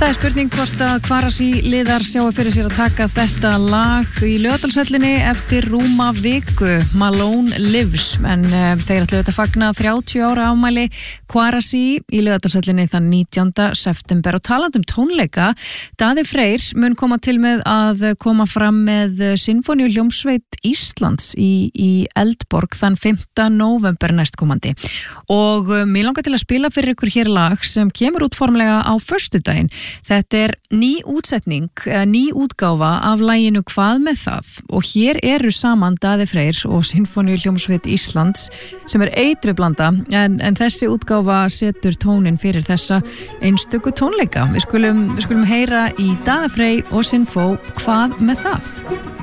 Það er spurning hvort að Kvarasi liðar sjáu fyrir sér að taka þetta lag í Laugardalshöllinni eftir rúma viku, Malone Lives, en þeir ætlu að fagna 30 ára afmæli Kvarasi í Laugardalshöllinni þann 19. september og talandi tónleika, Daði Freyr mun koma til með að koma fram með Sinfóníuhljómsveit Íslands í Eldborg þann 5. nóvember næstkomandi og mig langar til að spila fyrir ykkur hér lag sem kemur út formlega á föstudaginn. Þetta er ný útsetning, ný útgáfa af laginu Hvað með það og hér eru saman Daði Freyr og Sinfóníuhljómsveit Íslands sem er eitrublanda en þessi útgáfa setur tónin fyrir þessa einstöku tónleika. Við skulum heyra í Daði Freyr og Sinfó Hvað með það.